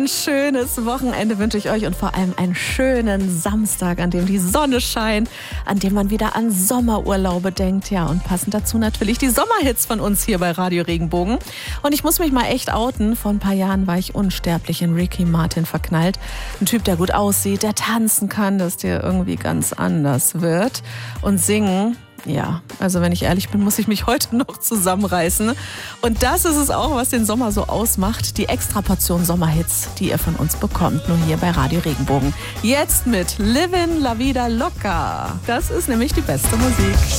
Ein schönes Wochenende wünsche ich euch und vor allem einen schönen Samstag, an dem die Sonne scheint, an dem man wieder an Sommerurlaube denkt. Ja, und passend dazu natürlich die Sommerhits von uns hier bei Radio Regenbogen. Und ich muss mich mal echt outen. Vor ein paar Jahren war ich unsterblich in Ricky Martin verknallt. Ein Typ, der gut aussieht, der tanzen kann, dass der irgendwie ganz anders wird. Und singen, ja, also wenn ich ehrlich bin, muss ich mich heute noch zusammenreißen. Und das ist es auch, was den Sommer so ausmacht. Die Extraportion Sommerhits, die ihr von uns bekommt, nur hier bei Radio Regenbogen. Jetzt mit Livin' La Vida Loca. Das ist nämlich die beste Musik.